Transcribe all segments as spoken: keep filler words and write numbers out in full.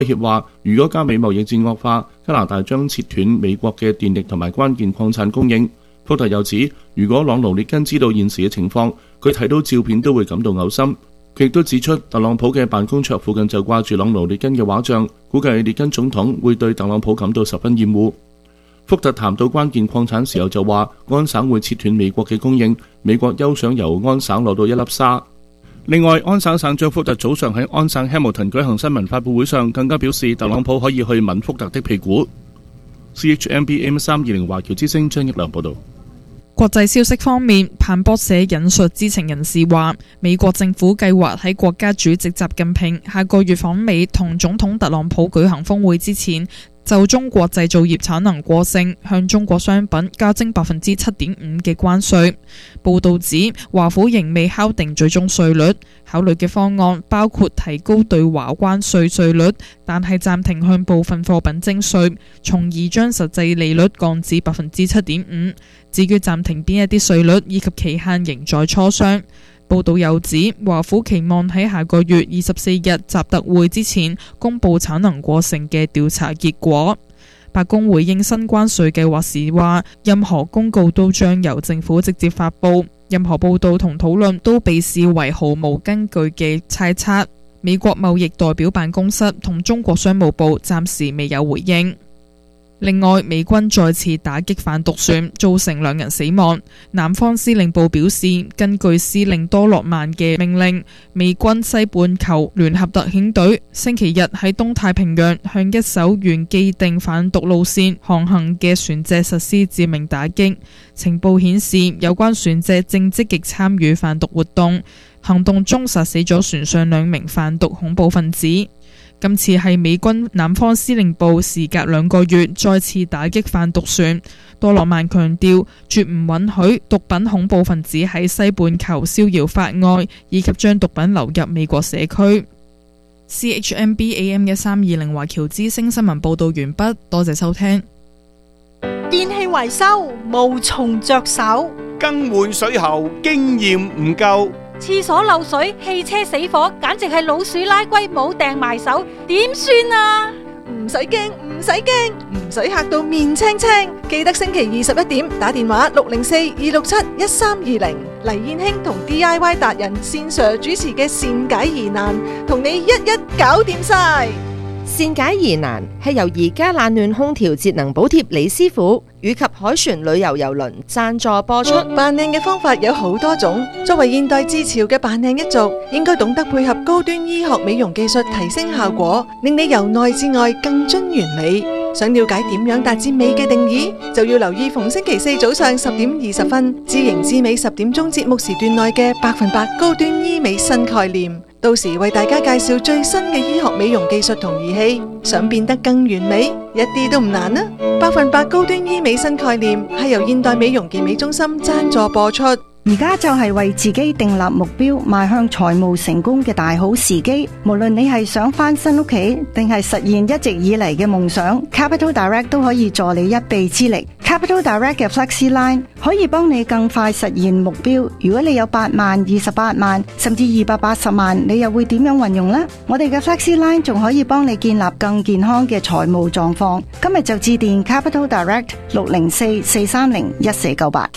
威脅話，如果加美貿易戰惡化，加拿大將切斷美國嘅電力同埋關鍵礦產供應。福特又指，如果朗奴列根知道現時嘅情況，佢睇到照片都會感到嘔心。佢亦都指出，特朗普嘅辦公桌附近就掛住朗奴列根嘅畫像，估計列根總統會對特朗普感到十分厭惡。福特談到關鍵礦產時候就話，安省會切斷美國嘅供應，美國休想由安省攞到一粒沙。另外，安省省長福特早上喺安省 Hamilton 舉行新聞發佈會上，更加表示特朗普可以去吻福特的屁股。C H M B A M 三二零華僑之聲張益良報道。 國際消息方面，彭博社引述知情人士話，美國政府計劃喺國家主席習近平下個月訪美同總統特朗普舉行峰會之前，就中國製造業產能過剩，向中國商品加徵百分之七點五嘅關稅。報道指，華府仍未敲定最終稅率，考慮嘅方案包括提高對華關稅稅率，但係暫停向部分貨品徵稅，從而將實際利率降至百分之七點五。至於暫停邊一啲稅率以及期限，仍在磋商。報道又指，華府期望喺下個月二十四日習特會之前公佈產能過剩嘅調查結果。白宮回應新關稅計劃時話，任何公告都將由政府直接發佈，任何報道同討論都被視為毫無根據嘅猜測。美國貿易代表辦公室同中國商務部暫時未有回應。另外，美軍再次打擊販毒船，造成兩人死亡。南方司令部表示，根據司令多諾曼嘅命令，美軍西半球聯合特遣隊星期日喺東太平洋向一艘原既定販毒路線航行嘅船隻實施致命打擊。情報顯示，有關船隻正積極參與販毒活動，行動中殺死咗船上兩名販毒恐怖分子。今次係美軍南方司令部時隔兩個月再次打擊販毒船。多諾曼強調，絕唔允許毒品恐怖分子喺西半球逍遙法外，以及將毒品流入美國社區。C H M B A M 一三二零華僑之聲新聞報道完畢，多謝收聽。 電器維修無從着手， 更換水喉經驗唔夠， 廁所漏水、汽車死火，簡直係老鼠拉龜冇掟埋手，點算啊？ 唔使驚，唔使驚，唔使嚇到面青青。記得星期二十一點打電話六零四二六七一三二零，黎燕卿同 D I Y 達人線上主持嘅善解疑難，同你一一搞掂晒。 善解疑難係由而家冷暖空調節能補貼李師傅以及海船旅遊郵輪贊助播出。 扮靚嘅方法有好多種，作為現代之潮嘅扮靚一族，應該懂得配合高端醫學美容技術，提升效果，令你由內至外更臻完美。想了解點樣達至美嘅定義，就要留意逢星期四早上十點二十分，知型知美十點鐘節目時段內嘅百分百高端醫美新概念。到時為大家介紹最新嘅醫學美容技術同儀器，想變得更完美，一啲都唔難啊！百分百高端醫美新概念係由現代美容健美中心贊助播出。 而家就係為自己訂立目標，邁向財務成功嘅大好時機。無論你係想翻新屋企，定係實現一直以嚟嘅夢想， Capital Direct 都可以助你一臂之力。Capital Direct 嘅 Flexi Line 可以幫你更快實現目標。如果你有八萬、二十八萬，甚至二百八十萬，你又會點樣運用呢？我哋嘅 Flexi Line 仲可以幫你建立更健康嘅財務狀況。今日就致電 Capital Direct 六零四四三零一四九八。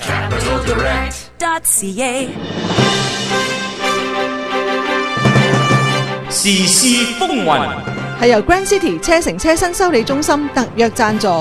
時事風雲係由 Grand City 車城車新修理中心特約贊助。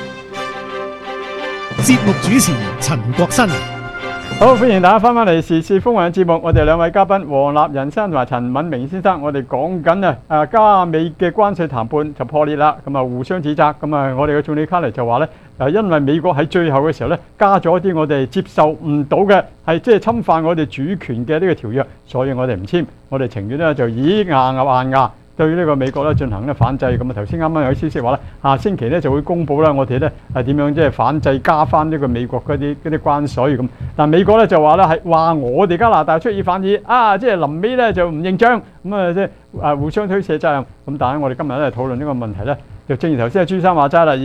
節目主持陳國新。 好，歡迎大家翻返嚟時事風雲嘅節目。我哋兩位嘉賓黃立仁先生同埋陳敏明先生，我哋講緊啊誒加美嘅關稅談判就破裂啦，咁啊互相指責。咁啊我哋嘅總理卡尼就話咧，誒因為美國喺最後嘅時候咧加咗一啲我哋接受唔到嘅，係即係侵犯我哋主權嘅呢個條約，所以我哋唔簽，我哋情願咧就以硬硬牙對呢個美國咧進行咧反制。咁啊頭先啱啱有消息話咧，下星期咧就會公佈啦，我哋咧係點樣即係反制加翻呢個美國嗰啲嗰啲關稅咁。但美國咧就話咧係話我哋加拿大出爾反爾啊，即係臨尾咧就唔認賬，咁啊即係啊互相推卸責任。咁但係我哋今日咧討論呢個問題咧，就正如頭先阿朱生話齋啦，而家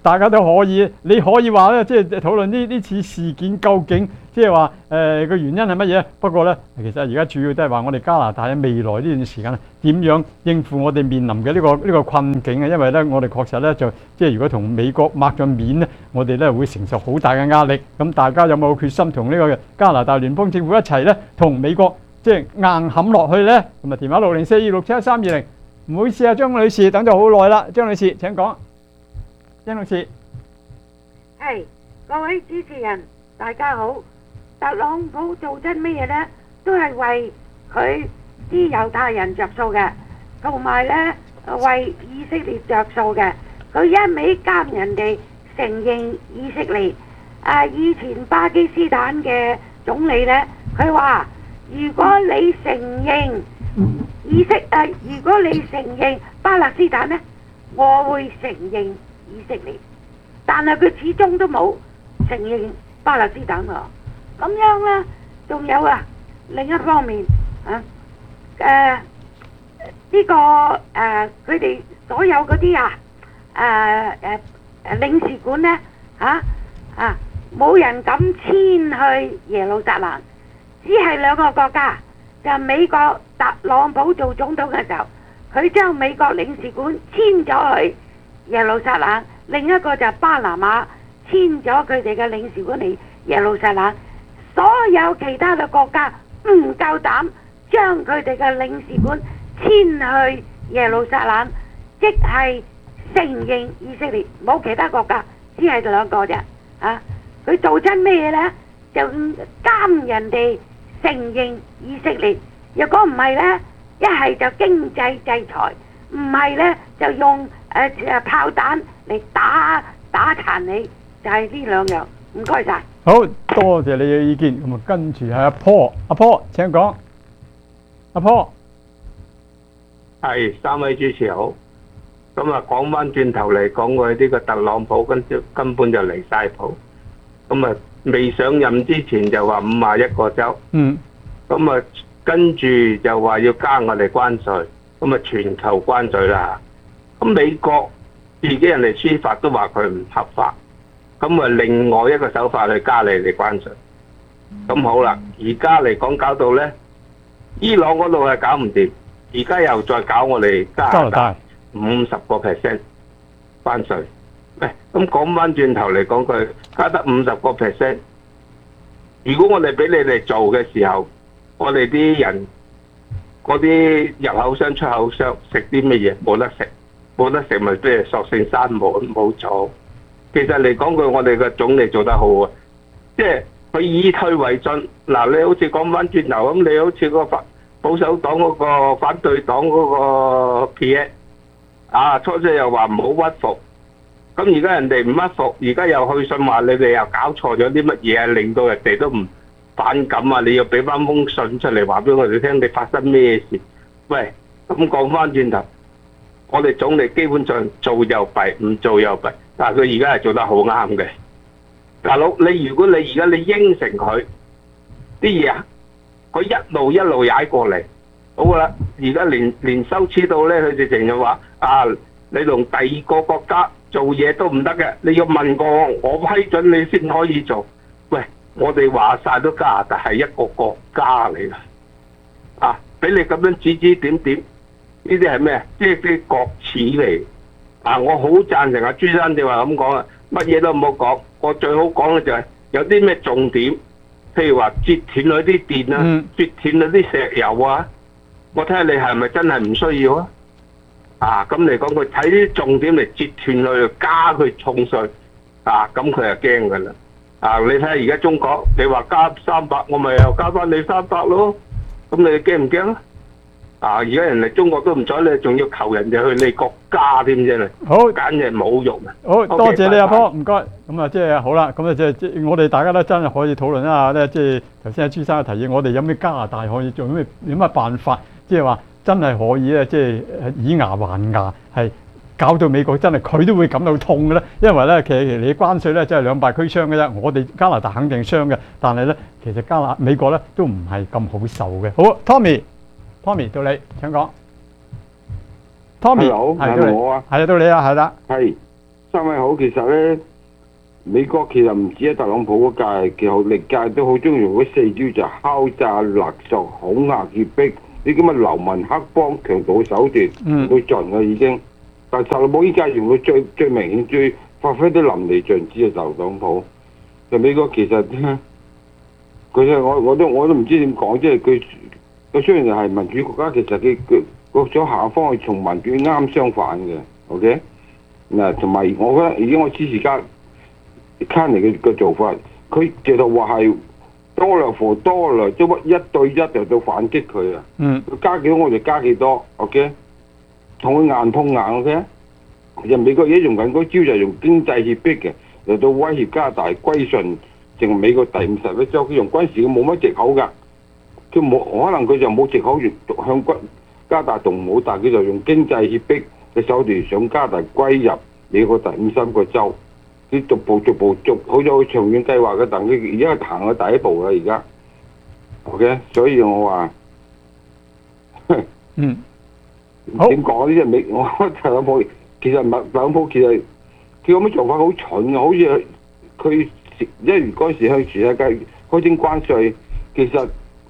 大家都可以，你可以話咧，即係討論呢呢次事件究竟即係話誒個原因係乜嘢？不過咧，其實而家主要都係話我哋加拿大喺未來呢段時間點樣應付我哋面臨嘅呢個呢個困境啊！因為咧，我哋確實咧就即係如果同美國抹咗面咧，我哋咧會承受好大嘅壓力。咁大家有冇決心同呢個加拿大聯邦政府一齊咧，同美國即係硬冚落去咧？咁啊，電話六零四二六七一三二零。唔好意思啊，張女士等咗好耐啦，張女士請講。張女士， 係各位主持人，大家好。特朗普做真咩嘢呢？都係為佢啲猶太人着數嘅，同埋呢為以色列着數嘅。佢一味監人哋承認以色列。啊，以前巴基斯坦嘅總理呢，佢話如果你承認以色誒，如果你承認巴勒斯坦呢，我會承認以色列。但係佢始終都冇承認巴勒斯坦喎。咁樣呢，仲有啊，另一方面啊，誒、呃、呢、這個誒佢哋所有嗰啲啊誒誒誒領事館呢，嚇啊冇人敢遷去耶路撒冷，只係兩個國家。就美國特朗普做總統嘅時候，佢將美國領事館遷咗去耶路撒冷，另一個就巴拿馬遷咗佢哋嘅領事館嚟耶路撒冷。所有其他嘅國家唔夠膽將佢哋嘅領事館遷去耶路撒冷，即係承認以色列，冇其他國家，只係兩個啫。啊，佢做真咩嘢呢？就監人哋承認以色列，若果唔係呢，一係就經濟制裁，唔係呢就用誒誒、呃、炮彈嚟打打殘你，就係呢兩樣。唔該晒。 好多謝你嘅意見。咁啊，跟住係阿坡，阿坡請講。阿坡， 係三位主持好。咁啊，講翻轉頭嚟講，佢呢個特朗普根根本就離晒譜。咁啊，未上任之前就話五十一個州， 嗯， 咁啊跟住就話要加我哋關稅，咁啊全球關稅啦。咁美國自己人哋司法都話佢唔合法，咁啊另外一個手法去加你哋關稅。咁好啦，而家嚟講搞到咧，伊朗嗰度係搞唔掂，而家又再搞我哋加拿大五十個 percent 關稅。喂，咁講翻轉頭嚟講，佢加得五十個 percent。如果我哋俾你哋做嘅時候，我哋啲人嗰啲入口商、出口商食啲乜嘢？冇得食，冇得食咪即係索性閂門冇做。其實嚟講句，我哋嘅總理做得好啊，即係佢以退為進。嗱，你好似講翻轉頭咁，你好似個反保守黨嗰個反對黨嗰個 P A 啊，初初又話唔好屈服。咁而家人哋唔屈服，而家又去信話你哋又搞錯咗啲乜嘢啊，令到人哋都唔反感啊！你要俾翻封信出嚟話俾我哋聽，你發生咩事？喂，咁講翻轉頭，我哋總理基本上做又弊，唔做又弊，但係佢而家係做得好啱嘅。大佬，你如果你而家你應承佢啲嘢啊，佢一路一路踩過嚟，好啦，而家連連羞恥到咧，佢直情就話啊，你同第二個國家做嘢都唔得嘅，你要問我，我批准你先可以做。喂，我哋話晒都加拿大係一個國家嚟噶，啊，俾你咁樣指指點點，呢啲係咩？即係啲國恥嚟。啊，我好贊成阿朱生你話咁講啊，乜嘢都唔好講，我最好講嘅就係有啲咩重點，譬如話截斷嗰啲電啊，嗯、截斷嗰啲石油啊，我睇下你係咪真係唔需要啊？啊，咁嚟講佢睇啲重點嚟截斷佢，加佢重稅，啊，咁佢就驚噶啦。啊，你睇下而家中國，你話加三百，我咪又加翻你三百咯。咁你驚唔驚啊？啊，而家人哋中國都唔睬你，仲要求人哋去你國家添啫。 好， 簡直侮辱啊！ 好多謝你阿波，唔該。咁啊，即係好啦，咁啊，即係即係我哋大家都真係可以討論一下咧。即係頭先阿朱生嘅提議，我哋有咩加拿大可以做咩有咩辦法？即係話。真係可以咧，即係以牙還牙，係搞到美國真係佢都會感到痛嘅咧。因為咧，其實你關稅咧真係兩敗俱傷嘅啫。我哋加拿大肯定傷嘅，但係咧，其實加拿美國咧都唔係咁好受嘅。好 ，Tommy，Tommy 到你請講。Tommy 係到我啊， 係啊，到你啊，係啦。 係三位好，其實咧，美國其實唔止喺特朗普嗰屆，其實歷屆都好中意用嗰四招，就敲詐、勒索、恐嚇、脅迫呢啲咁嘅流氓黑幫強盜手段，用到盡啦已經。但係特朗普依家用到最最明顯、最發揮得淋漓盡致嘅特朗普。就美國其實佢就我我都我都唔知點講，即係佢佢雖然係民主國家，其實佢佢個咗下方係同民主啱相反嘅。OK， 嗱同埋我覺得而家我支持加卡尼嘅嘅做法，佢直頭話係多量貨多量，即係一對一就到反擊佢啊。 嗯， 佢加幾多我就加幾多。OK， 同佢硬碰硬。OK， 其實美國而家用緊嗰招就係用經濟脅迫嘅。嚟到威脅加拿大歸順，成為美國第五十一州，佢用軍事佢冇乜藉口㗎，佢冇可能佢就冇藉口向軍加拿大動武，但係佢就用經濟脅迫嘅手段想加拿大歸入美國第五十一個州，佢逐步逐步逐好有長遠計劃嘅，但佢而家行咗第一步啦，而家 ，OK， 所以我話， 嗯， 點講呢？即係美我特朗普其實特朗普其實。佢咁嘅做法好蠢啊！好似佢因為嗰陣時向全世界開徵關稅，其實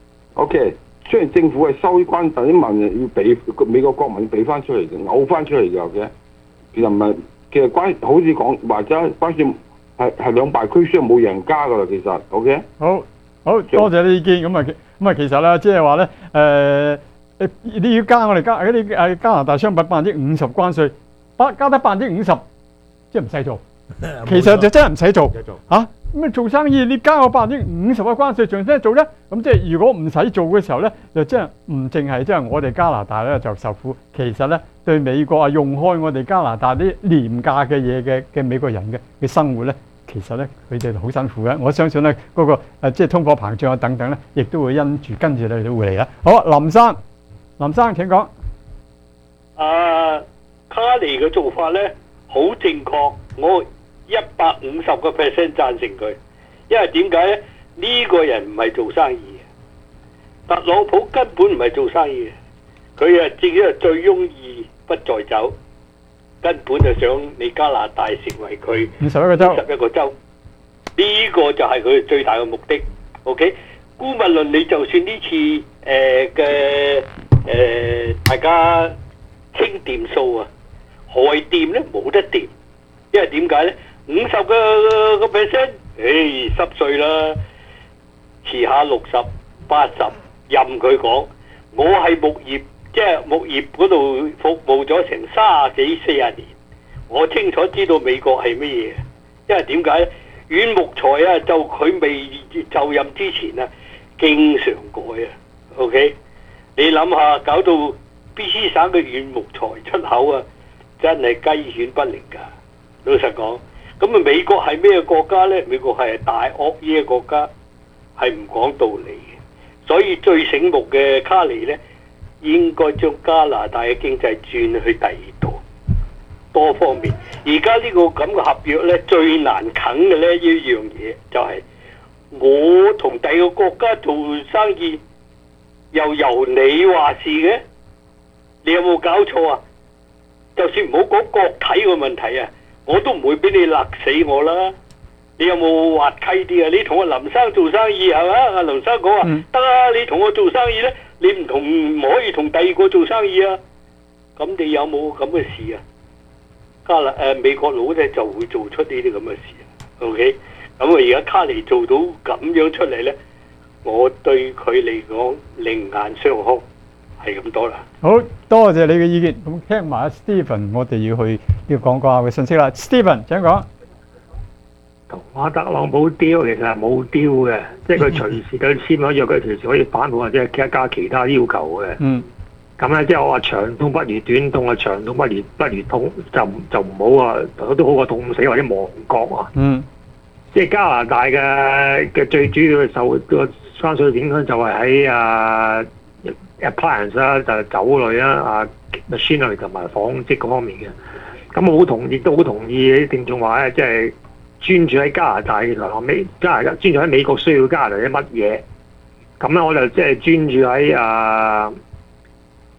OK， 雖然政府係收啲關，但啲民人要俾美國國民要俾翻出嚟嘅，嘔翻出嚟嘅 OK。其實唔係，其實關好似講或者關稅係係兩敗俱傷，冇贏家㗎啦。其實 OK。 好，好多謝你意見。咁啊咁啊，其實咧，即係話咧，誒誒，你要加我哋加嗰啲誒加拿大商品百分之五十關稅，百加得百分之五十。即係唔使做，其實就真係唔使做嚇。咁啊做生意，你加我百分之五十嘅關稅，仲使做咧？咁即係如果唔使做嘅時候咧，就即係唔淨係即係我哋加拿大咧就受苦。其實咧對美國啊用開我哋加拿大啲廉價嘅嘢嘅嘅美國人嘅嘅生活咧，其實咧佢哋好辛苦嘅。我相信咧嗰個誒即係通貨膨脹啊等等咧，亦都會因住跟住你都會嚟啦。好，林生，林生請講。 啊，卡尼嘅做法咧。好正確，我一百五十個 percent 贊成佢，因為點解咧？呢、這個人唔係做生意嘅，特朗普根本唔係做生意嘅，佢啊自己係醉翁意不在酒，根本就想你加拿大成為佢五十一個州， 五十一個州，呢、這個就係佢最大嘅目的。OK， 姑勿論你就算呢次誒嘅誒大家清掂數啊。害掂咧冇得掂，因為點解咧？五十個個 percent，誒濕碎啦，遲下六十、八十，任佢講。我係木業，即係木業嗰度服務咗成三十幾四十年，我清楚知道美國係乜嘢。因為點解咧？軟木材啊，就佢未就任之前啊，經常改啊。OK， 你諗下，搞到 B C 省嘅軟木材出口啊！真係雞犬不寧㗎，老實講。咁啊，美國係咩國家呢？美國係大惡嘢嘅國家，係唔講道理嘅。所以最醒目嘅卡尼呢，應該將加拿大嘅經濟轉去第二度，多方面。而家呢個咁嘅合約呢，最難啃嘅呢一樣嘢就係、是、我同第二個國家做生意，又由你話事嘅，你有冇搞錯啊？就算唔好講國體個問題啊，我都唔會俾你勒死我啦。你有冇滑稽啲啊？你同阿林生做生意係嘛？阿林生講話得啊，你同我做生意咧，你唔同唔可以同第二個做生意啊。咁你有冇咁嘅事啊？加拿誒美國佬咧就會做出呢啲咁嘅事。OK， 咁啊而家卡尼做到咁樣出嚟咧，我對佢嚟講另眼相看。係咁多啦， 好多謝你嘅意見。咁聽埋阿 Stephen， 我哋要去要講講下嘅信息啦。Stephen， 請講。 同阿特朗普丟其實係冇丟嘅，即係佢隨時佢簽咗約，佢隨時可以反悔或者係加其他要求嘅。嗯。咁咧即係我話長痛不如短痛啊，長痛不如不如痛就就唔好啊，都好過痛死或者亡國啊。嗯。即係加拿大嘅嘅最主要嘅受個關稅影響就係喺啊。appliance 啦，就係酒類啦，啊 machinery 同埋紡織嗰方面嘅。咁我好同意，都好同意啲聽眾話咧，即係專注喺加拿大嘅時候，美加拿大專注喺美國需要加拿大啲乜嘢。咁咧我就即係專注喺啊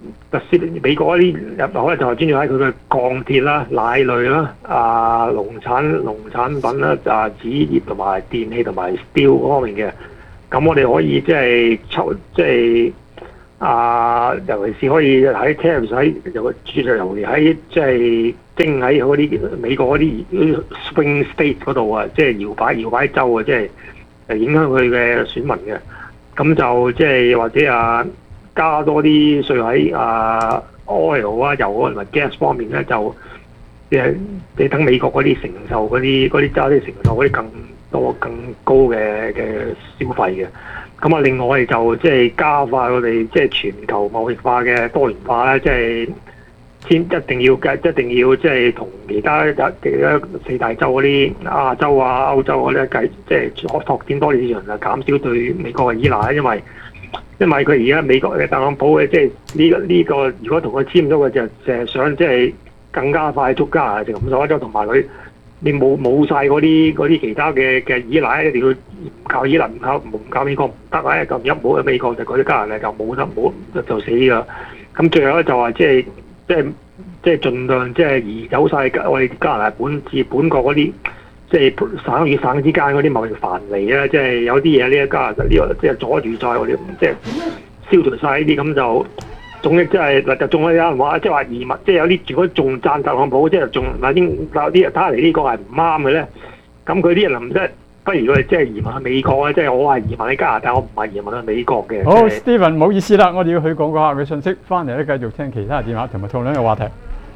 特別美國嗰啲入口咧就係專注喺佢嘅鋼鐵啦、奶類啦、啊農產農產品啦、啊紙業同埋電器同埋 steel 嗰方面嘅。咁我哋可以即係抽即係啊，尤其是可以喺 tariff 喺尤其尤其喺即係徵喺嗰啲美國嗰啲 swing state 嗰度啊，即係搖擺搖擺州啊，即係誒影響佢嘅選民嘅。咁就即係或者啊加多啲稅喺啊 oil 啊油啊同埋 gas 方面咧，就誒你等美國嗰啲承受嗰啲嗰啲揸啲承受嗰啲更多更高嘅嘅消費嘅。咁啊，另外我哋就即係加快我哋即係全球貿易化嘅多元化咧，即係先一定要嘅，一定要即係同其他其他四大洲嗰啲亞洲啊、歐洲嗰啲計，即係拓展多啲市場，就減少對美國嘅依賴。因為因為佢而家美國嘅特朗普嘅即係呢個呢個，如果同佢簽咗嘅就就係想即係更加快速加啊，就咁所謂，同埋佢。你冇冇曬嗰啲嗰啲其他嘅嘅依賴，一定要唔靠依賴，唔靠唔靠美國唔得咧。咁一冇喺美國就嗰啲加拿大就冇得冇就死㗎。咁最後咧就話即係即係即係盡量即係移走曬我哋加拿大本自本國嗰啲即係省與省之間嗰啲貿易藩籬啊，即係有啲嘢呢加拿大呢個即係阻住曬我哋，即係消除曬呢啲咁就。總之即係嗱，就仲有人話，即係話移民，即係有啲如果仲贊特朗普，即係仲嗱啲有啲睇嚟呢個係唔啱嘅咧。咁佢啲人唔即係，不如佢即係移民去美國咧。即係我係移民喺加拿大，我唔係移民去美國嘅。 好 ，Steven，唔好意思啦，我哋要去廣告客嘅信息，翻嚟咧繼續聽其他電話同埋討論嘅話題。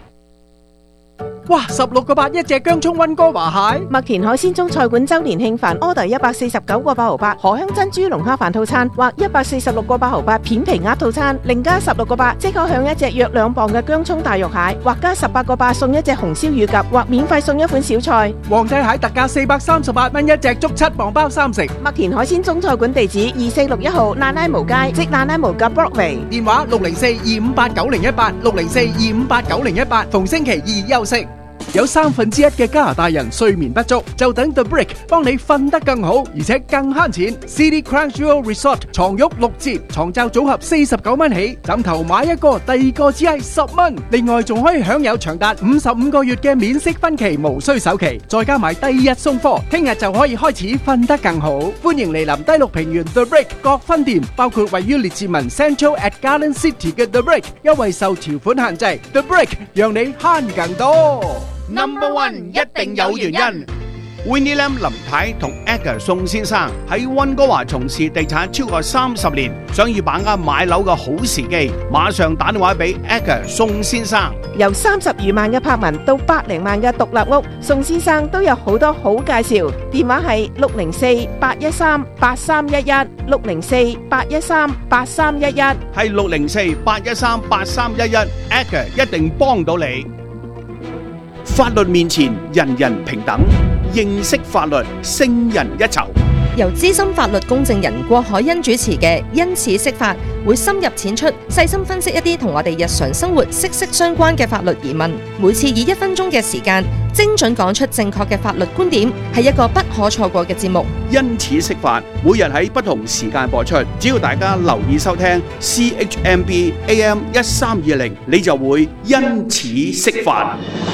哇！十六個八一隻姜葱溫哥華蟹， 麥田海鮮中菜館周年慶飯 order 一百四十九個八毫八，荷香珍珠龍蝦飯套餐或一百四十六個八毫八片皮鴨套餐，另加十六個八即可享一隻約兩磅嘅姜葱大肉蟹，或加十八個八送一隻紅燒乳鴿，或免費送一款小菜。 皇帝蟹特價四百三十八蚊一隻，足七磅包三成。 麥田海鮮中菜館地址二四六一號那拉無街，即那拉無嘅 Broadway， 電話六零四二五八九零一八六零四二五八九零一八，逢星期二休息。有三分之一嘅加拿大人睡眠不足，就等 The Brick 幫你瞓得更好，而且更慳錢。City Crunchyroll Resort 床褥六折，床罩組合四十九蚊起，枕頭買一個，第二個只係十蚊。另外仲可以享有長達五十五個月嘅免息分期，無需首期，再加埋第二日送貨，聽日就可以開始瞓得更好。歡迎嚟臨低綠平原 The Brick 各分店，包括位於列治文 Central at Garden City 嘅 The Brick， 優惠受條款限制。The Brick 讓你慳更多。 Number One 一定有原因。Winnie Lam 林太同 Edgar 宋先生喺溫哥華從事地產超過三十年，想要把握買樓嘅好時機，馬上打電話俾 Edgar 宋先生。 由三十餘萬嘅柏文到百零萬嘅獨立屋，宋先生都有好多好介紹。電話係六零四八一三八三一一，六零四八一三八三一一， 係六零四八一三八三一一 ，Edgar 一定幫到你。法律面前人人平等，認識法律勝人一籌。 由資深法律公證人郭海欣主持嘅因此釋法，會深入淺出，細心分析一啲同我哋日常生活息息相關嘅法律疑問。每次以一分鐘嘅時間，精準講出正確嘅法律觀點，係一個不可錯過嘅節目。 因此釋法，每日喺不同時間播出，只要大家留意收聽 C H M B A M 一三二零，你就會因此釋法。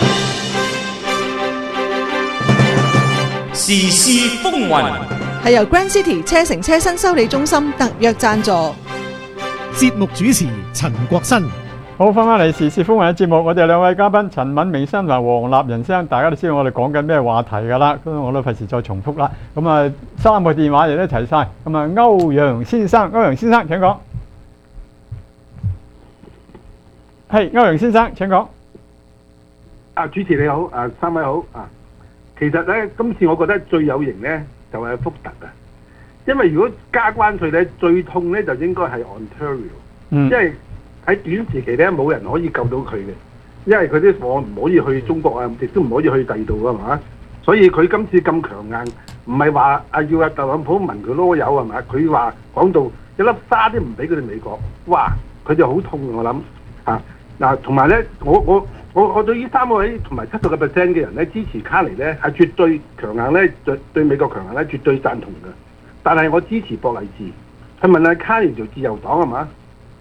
時事風雲係由 Grand City 車城車身修理中心特約贊助。 節目主持陳國新。 好，翻返嚟時事風雲嘅節目，我哋兩位嘉賓陳敏明先生同黃立仁先生，大家都知道我哋講緊咩話題㗎啦，咁我都費事再重複啦。咁啊，三個電話亦都齊晒。咁啊，歐陽先生，歐陽先生請講。係，歐陽先生請講。 啊，主持你好，啊三位好啊。其實咧，今次我覺得最有型咧就係福特啊，因為如果加關稅咧，最痛咧就應該係 Ontario，嗯，因為喺短時期咧冇人可以救到佢嘅，因為佢啲貨唔可以去中國啊，亦都唔可以去第二度啊嘛，所以佢今次咁強硬，唔係話啊要阿特朗普聞佢囉柚係嘛，佢話講到一粒沙都唔俾佢哋美國，哇！佢就好痛我諗嚇嗱，同埋咧我我。我我對呢三個位同埋七十個 percent 嘅人咧支持卡尼咧係絕對強硬咧，對對美國強硬咧絕對贊同嘅。但係我支持博勵治，去問下卡尼做自由黨係嘛？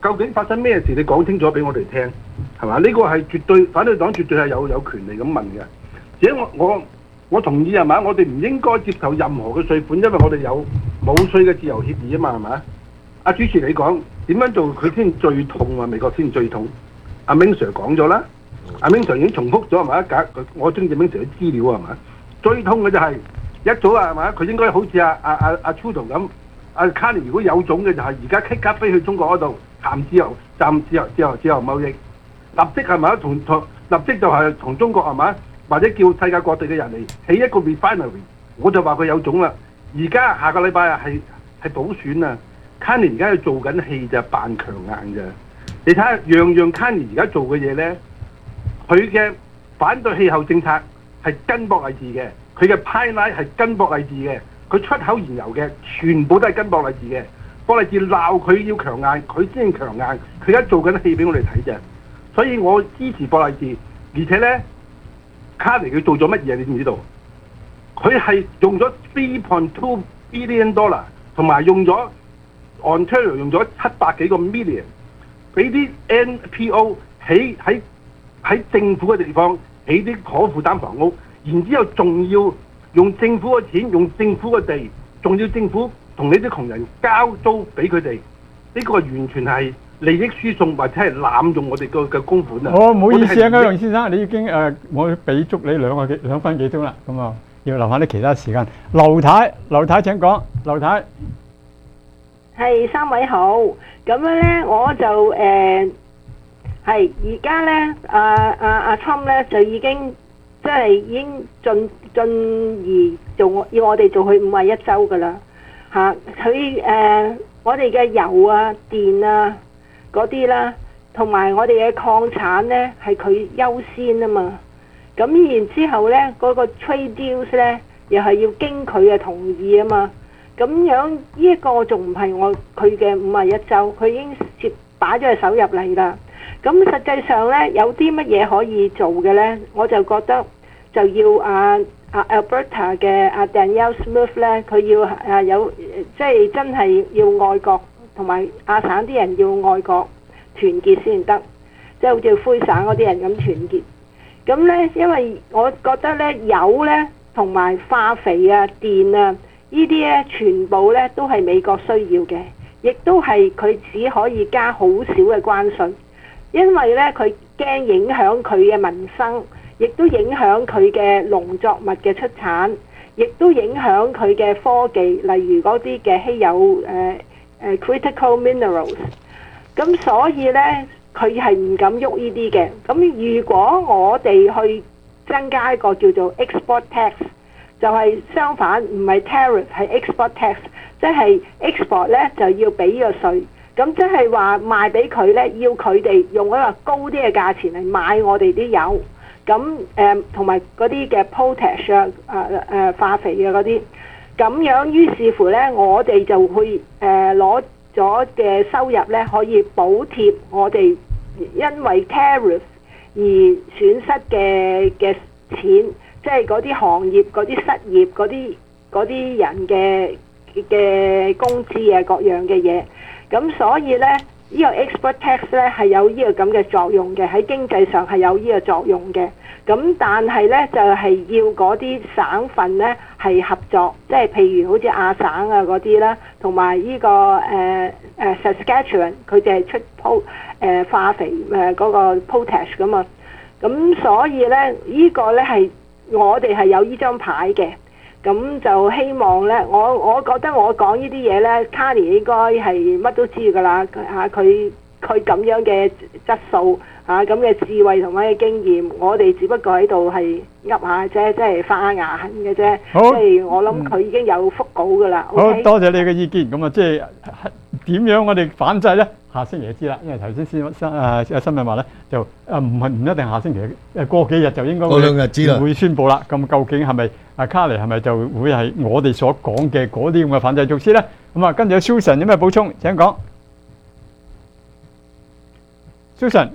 究竟發生咩事？你講清楚俾我哋聽，係嘛？呢、這個係絕對反對黨絕對係有有權利咁問嘅。而且我我我同意係嘛？我哋唔應該接受任何嘅稅款，因為我哋有冇稅嘅自由協議啊嘛，係嘛？阿主持你講點樣做佢先最痛啊？美國先最痛。阿 Ming Sir 講咗啦，阿 Ming Sir 已經重複咗係嘛？一格我中意 Ming Sir 嘅資料係嘛？最痛嘅就係、是、一早啊係嘛？佢應該好似阿阿阿阿 Trudeau 咁，阿 Carney 如果有種嘅就係而家即刻飛去中國嗰度談自由、談自由、自由、自由貿易，立即係咪同同立即就係同中國係嘛？或者叫世界各地嘅人嚟起一個 refinery， 我就話佢有種啦。而家下個禮拜啊係係補選啊 Carney 而家要做緊戲就扮強硬嘅。你睇下樣樣 Carney 而家做嘅嘢咧，佢嘅反對氣候政策係根博勵志嘅，佢嘅 pipeline 係根博勵志嘅，佢出口燃油嘅全部都係根博勵志嘅。博勵志鬧佢要強硬，佢先強硬。佢而家做緊戲俾我哋睇啫，所以我支持博勵志。而且咧 Carney 佢做咗乜嘢？你知唔知道？佢係用咗 three point two billion dollar， 同埋用咗 Ontario 用咗七百幾個 million。俾啲 N P O 起喺喺政府嘅地方起啲可負擔房屋，然之後仲要用政府嘅錢，用政府嘅地，仲要政府同呢啲窮人交租俾佢哋，呢個完全係利益輸送或者係濫用我哋嘅嘅公款啊！ 哦，唔好意思啊，歐陽先生，你已經誒、呃，我俾足你兩個幾兩分幾鐘啦，咁啊要留翻啲其他時間。劉太，劉太請講，劉太。 係三位好，咁樣咧我就誒係而家咧，阿阿阿 Trump 咧就已經即係已經進進而做要我哋做佢五十一州噶啦嚇，佢、啊、誒我哋嘅油啊、電啊嗰啲啦，同埋我哋嘅礦產咧係佢優先啊嘛，咁然之後咧嗰、那個 trade deals 咧又係要經佢嘅同意啊嘛。咁樣呢一個仲唔係我佢嘅五十一州，佢已經接擺咗隻手入嚟啦。咁實際上咧，有啲乜嘢可以做嘅咧？我就覺得就要啊啊 Alberta 嘅啊 Danielle Smith 咧，佢要啊有即係真係要愛國，同埋亞省啲人要愛國團結先得，即係好似灰省嗰啲人咁團結。咁咧，因為我覺得咧油咧同埋化肥啊、電啊。呢啲咧全部咧都係美國需要嘅，亦都係佢只可以加好少嘅關稅，因為咧佢驚影響佢嘅民生，亦都影響佢嘅農作物嘅出產，亦都影響佢嘅科技，例如嗰啲嘅稀有誒誒、呃呃、critical minerals。咁所以咧佢係唔敢喐呢啲嘅。咁如果我哋去增加一個叫做 export tax，就係相反，唔係 tariff 係 export tax， 即係 export 咧就要俾個稅，咁即係話賣俾佢咧，要佢哋用一個高啲嘅價錢嚟買我哋啲油，咁誒同埋嗰啲嘅 potash 啊誒誒化肥嘅嗰啲，咁樣於是乎咧，我哋就會誒攞咗嘅收入咧，可以補貼我哋因為 tariff 而損失嘅嘅錢。即係嗰啲行業、嗰啲失業、嗰啲嗰啲人嘅嘅工資啊，各樣嘅嘢。咁所以咧，呢個 export tax 咧係有呢個咁嘅作用嘅，喺經濟上係有呢個作用嘅。咁但係咧就係要嗰啲省份咧係合作，即係譬如好似亞省啊嗰啲啦，同埋呢個誒誒 Saskatchewan 佢哋係出 po 誒化肥誒嗰個 potash 噶嘛。咁所以咧呢個咧係。我哋係有呢張牌嘅，咁就希望咧，我我覺得我講呢啲嘢咧 Carney 應該係乜都知㗎啦，嚇佢佢咁樣嘅質素嚇咁嘅智慧同埋嘅經驗，我哋只不過喺度係噏下啫，即係發下牙痕嘅啫。即係我諗佢已經有覆稿㗎啦。 好， okay? 多謝你嘅意見。咁啊，即係點樣我哋反制咧？下星期就知啦，因為頭先先新誒誒新聞話咧，就誒唔係唔一定下星期，誒過幾日就應該過兩日知啦， 會宣佈啦。咁究竟係咪阿卡尼係咪就會係我哋所講嘅嗰啲咁嘅反制措施咧？咁啊，跟住阿 Susan 有咩補充？請講。Susan，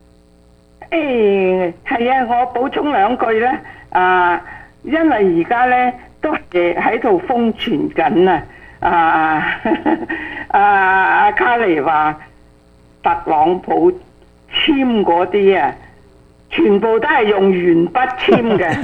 誒係啊，我補充兩句咧。啊，因為而家咧都係喺度瘋傳緊啊。啊啊阿卡尼話。 特朗普簽嗰啲啊，全部都係用鉛筆簽嘅。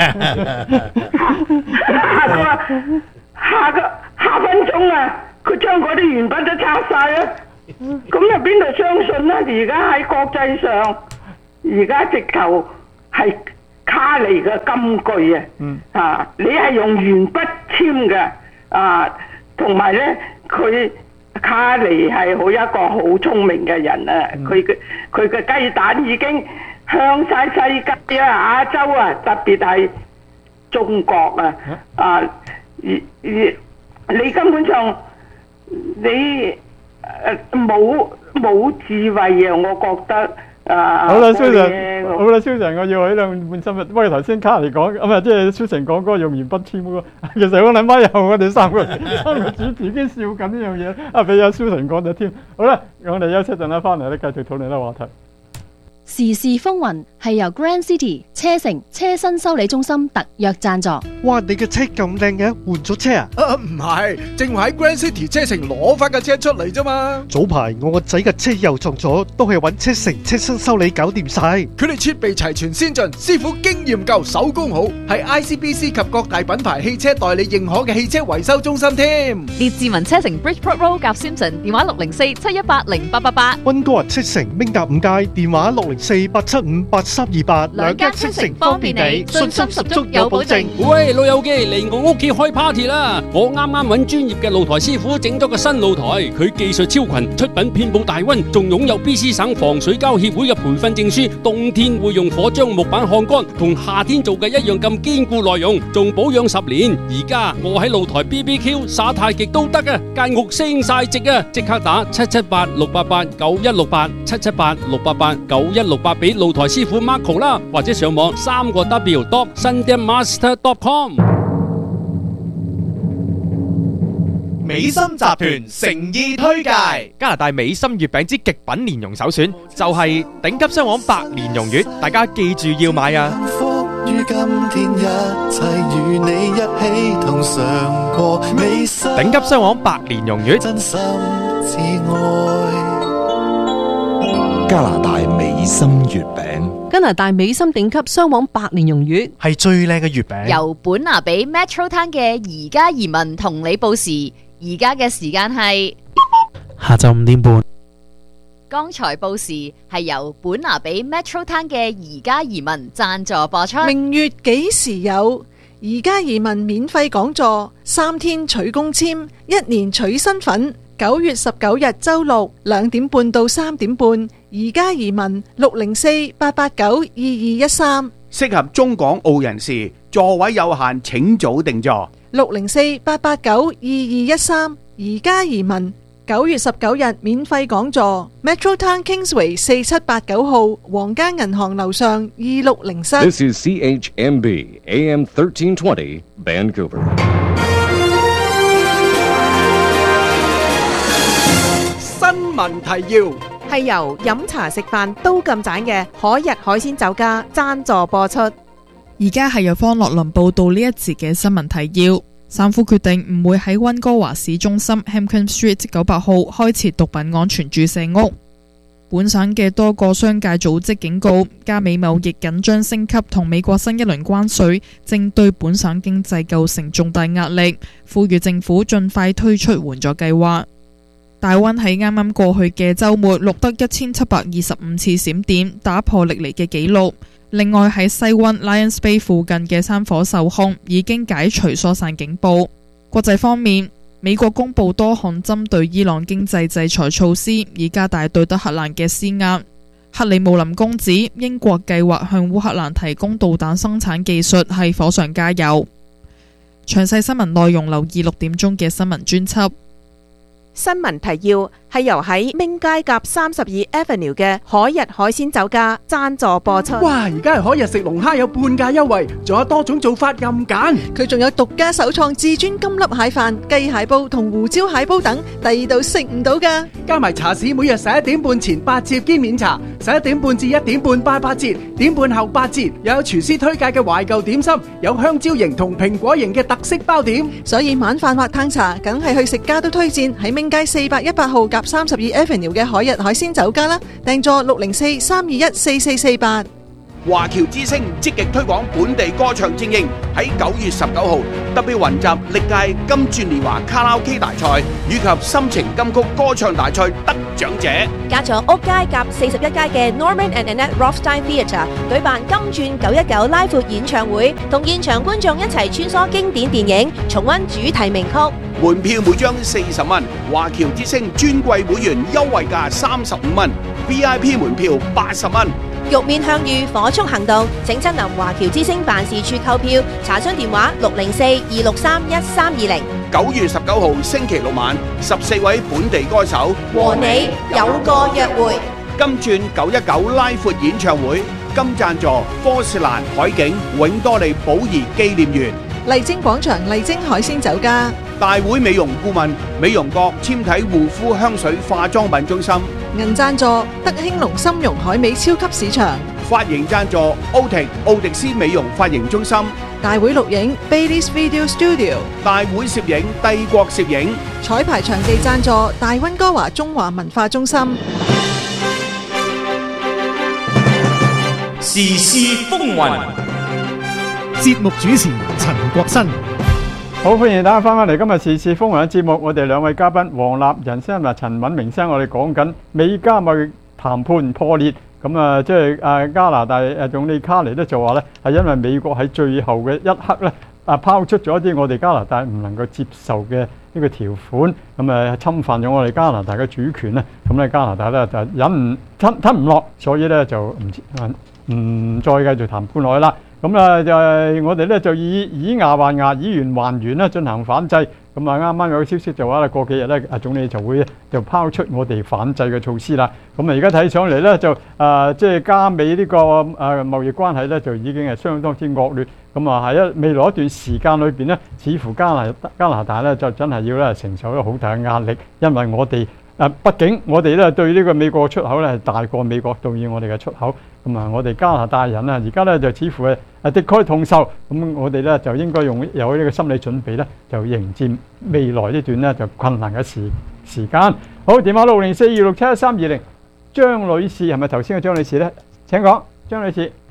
下個下個下分鐘啊，佢將嗰啲鉛筆都拆晒啊！咁又邊度相信呢？而家喺國際上，而家直頭係卡尼嘅金句啊！嗯、啊，你係用鉛筆簽嘅啊，同埋咧佢。卡尼係好一個好聰明嘅人啊！佢嘅佢嘅雞蛋已經向晒世界啊、亞洲啊，特別係中國啊啊！而而你根本上你誒冇冇智慧啊！我覺得啊， 好啦，蕭晨，好啦，蕭晨，我要喺度換心啊！不過頭先卡尼講咁啊，即係蕭晨講嗰個用鉛筆簽嗰個，其實我諗翻又我哋三個三個主持已經笑緊呢樣嘢，啊俾阿蕭晨講咗添。好啦，我哋休息陣啦，翻嚟咧繼續討論呢個話題。 時事風雲係由 Grand City 車城車身修理中心特約贊助。 哇！你嘅車咁靚嘅，換咗車啊？ 啊唔係，正話喺 Grand City 車城攞翻架車出嚟啫嘛。 早排我個仔嘅車又撞咗，都係揾車城車身修理搞掂晒。 佢哋設備齊全先進，師傅經驗夠，手工好，係 I C B C 及各大品牌汽車代理認可嘅汽車維修中心添。 列治文車城 Bridgeport Road 夾 Simpson， 電話六零四七一八零八八八。 溫哥華車城明達五街，電話六零四八七五八三二八。 兩間車城方便你，信心十足有保證。 喂，老友記嚟我屋企開 party 啦！我啱啱揾專業嘅露台師傅整咗個新露台，佢技術超群，出品遍佈大溫，仲擁有 B C 省防水膠協會嘅培訓證書。冬天會用火將木板烘乾，同夏天做嘅一樣咁堅固耐用，仲保養十年。而家我喺露台 B B Q 耍太極都得啊！間屋升晒值啊！即刻打七七八六八八九一六八七七八六八八九一六八俾露台師傅 Marco 啦，或者上網三個 W dot sundanmaster dot com。 美心集團誠意推介加拿大美心月餅之極品蓮蓉首選，就係頂級雙黃白蓮蓉月，大家記住要買啊！ 於今天一切與你一起同嘗過美心， 頂級雙黃白蓮蓉月， 真心至愛。 加拿大美心月餅， 加拿大美心頂級雙黃白蓮蓉月係最靚嘅月餅。 由本拿比 Metro Town 嘅宜家移民同你報時，而家嘅時間係下晝五點半。 剛才報時係由本拿比 Metro Town 嘅宜家移民贊助播出。 明月幾時有？宜家移民免費講座，三天取公簽，一年取身份。九月十九日周六兩點半到三點半，宜家移民六零四八八九二二一三， 適合中港澳人士，座位有限，請早訂座。 六零四八八九二二一三，宜家移民九月十九日免費講座 ，Metro Town Kingsway 四七八九號皇家銀行樓上二六零室。 This is C H M B A M thirteen twenty Vancouver。 新聞提要係由飲茶食飯都咁盞嘅海逸海鮮酒家贊助播出。 而家係由方樂倫報道呢一節嘅新聞提要。省府決定唔會喺溫哥華市中心 Hampton Street 九百號開設毒品安全注射屋。本省嘅多個商界組織警告，加美貿易緊張升級同美國新一輪關稅正對本省經濟構成重大壓力，呼籲政府盡快推出援助計劃。大溫喺啱啱過去嘅週末錄得一千七百二十五次閃電，打破歷嚟嘅紀錄。另外喺西溫 Lions Bay 附近嘅山火受控，已經解除疏散警報。國際方面，美國公布多項針對伊朗經濟制裁措施，以加大對德黑蘭嘅施壓。克里姆林宮指英國計劃向烏克蘭提供導彈生產技術係火上加油。詳細新聞內容留意六點鐘嘅新聞專輯。 新聞提要係由喺明街夾三十二 Avenue 嘅海逸海鮮酒家贊助播出。 哇！而家係海逸食龍蝦有半價優惠，仲有多種做法任揀。 佢仲有獨家首創至尊金粒蟹飯、雞蟹煲同胡椒蟹煲等，第二度食唔到噶。 加埋茶市每日十一點半前八折兼免茶，十一點半至一點半八八折，點半後八折。又有廚師推介嘅懷舊點心，有香蕉型同蘋果型嘅特色包點。 所以晚飯或嘆茶，梗係去食家都推薦喺明街四百一百號夾三十二 Avenue 嘅海逸海鮮酒家啦，訂座六零四三二一四四四八。 華僑之聲積極推廣本地歌唱精英，喺九月十九號特別雲集歷屆金鑽年華卡拉 OK 大賽以及心情金曲歌唱大賽得獎者， 加咗屋街夾四十一街嘅 Norman and Annette Rothstein Theatre 舉辦金鑽九一九拉闊演唱會，同現場觀眾一齊穿梭經典電影，重溫主題名曲。 門票每張四十蚊，華僑之聲尊貴會員優惠價三十五蚊 ，V I P 門票八十蚊。 玉面向遇火速行動，請親臨華僑之聲辦事處購票，查詢電話六零四二六三一三二零。 九月十九號星期六晚，十四位本地歌手和你有個約會。 金鑽九一九拉闊演唱會，金贊助科士蘭海景永多利寶儀紀念園。 麗晶廣場麗晶海鮮酒家， 大會美容顧問美容閣纖體護膚香水化妝品中心， 銀贊助德興隆參茸海味超級市場， 髮型贊助奧迪奧迪斯美容髮型中心， 大會錄影 Baileys Video Studio， 大會攝影帝國攝影， 彩排場地贊助大溫哥華中華文化中心。 時事風雲， 節目主持陳國新。 好，歡迎大家翻返嚟今日時事風雲嘅節目，我哋兩位嘉賓黃立仁先生同陳敏明先生，我哋講緊美加貿易談判破裂，咁啊，即係誒加拿大誒總理卡尼咧就話咧，係因為美國喺最後嘅一刻咧啊拋出咗一啲我哋加拿大唔能夠接受嘅呢個條款，咁啊侵犯咗我哋加拿大嘅主權咧，咁咧加拿大咧就忍唔吞吞唔落，所以咧就唔唔再繼續談判落去啦。咁啊就係我哋咧就以以牙還牙，以圓還圓咧進行反制。咁啊啱啱有個消息就話啦，過幾日咧啊總理就會就拋出我哋反制嘅措施啦。咁啊而家睇上嚟咧就啊即係加美呢個誒貿易關係咧就已經係相當之惡劣。咁啊喺一未來一段時間裏邊咧，似乎加拿加拿大咧就真係要咧承受咗好大嘅壓力，因為我哋誒畢竟我哋咧對呢個美國出口咧係大過美國對於我哋嘅出口。咁啊，我哋加拿大人啊，而家咧就似乎係啊的確痛受，咁我哋咧就應該用有呢個心理準備咧，就迎戰未來呢段咧就困難嘅時時間。好，電話六零四二六七一三二零，張女士係咪頭先嘅張女士咧？請講，張女士。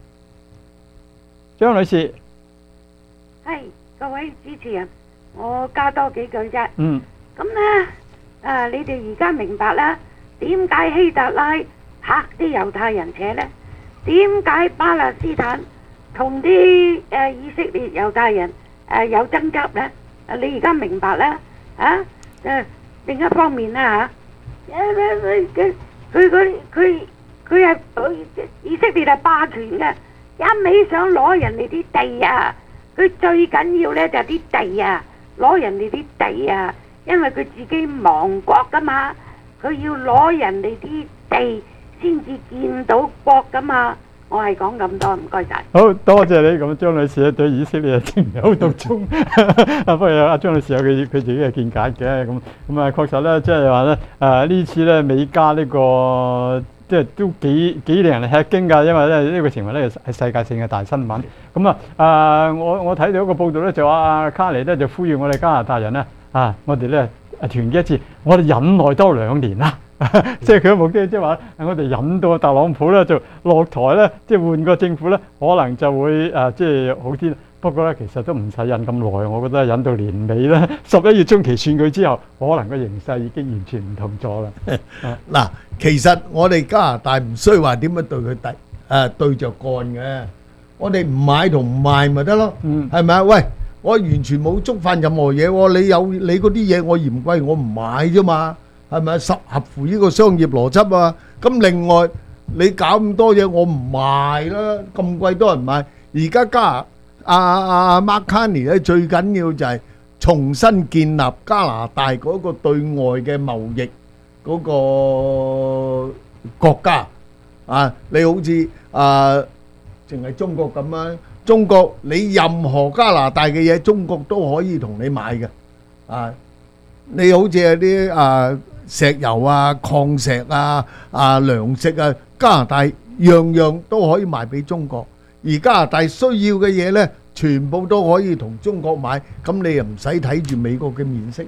張女士， 係各位主持人，我加多幾句啫。 嗯。 咁咧，啊，你哋而家明白啦？點解希特拉嚇啲猶太人扯呢？點解巴勒斯坦同啲誒以色列猶太人誒有爭執呢？啊，你而家明白啦？啊，誒另一方面啦嚇，佢佢佢佢佢佢係以色列係霸權嘅，一味想攞人哋啲地啊！佢最緊要呢就係啲地啊，攞人哋啲地啊，因為佢自己亡國噶嘛，佢要攞人哋啲地。先至見到國噶嘛，我係講咁多，唔該晒。 好多謝你咁，張女士對以色列情有獨鍾。不過阿張女士有佢佢自己嘅見解嘅，咁咁啊確實咧，即係話咧誒呢次咧美加呢個即係都幾幾令人吃驚㗎，因為咧呢個成為咧係世界性嘅大新聞。咁啊誒我我睇到一個報道咧，就話阿卡尼咧就呼籲我哋加拿大人咧啊，我哋咧團結一致，我哋忍耐多兩年啦。即係佢嘅目的，即係話我哋引到特朗普咧就落台咧，即係換個政府咧，可能就會誒即係好啲。不過咧，其實都唔使引咁耐，我覺得引到年尾咧，十一月中期選舉之後，可能個形勢已經完全唔同咗啦。 嗱，其實我哋加拿大唔需要話點樣對佢敵誒對著幹嘅，我哋唔買同唔賣咪得咯，係咪啊？喂，我完全冇觸犯任何嘢喎，你有你嗰啲嘢我嫌貴，我唔買啫嘛。係咪十合乎呢個商業邏輯啊？咁另外你搞咁多嘢，我唔賣啦，咁貴多人買。而家加阿阿阿 Mark Carney 咧，最緊要就係重新建立加拿大嗰個對外嘅貿易嗰個國家啊！你好似啊，淨係中國咁啊，中國你任何加拿大嘅嘢，中國都可以同你買嘅啊！你好似係啲啊〜石油啊、礦石啊、啊糧食啊，加拿大樣樣都可以賣俾中國。而加拿大需要嘅嘢呢，全部都可以同中國買。咁你又唔使睇住美國嘅面色啦，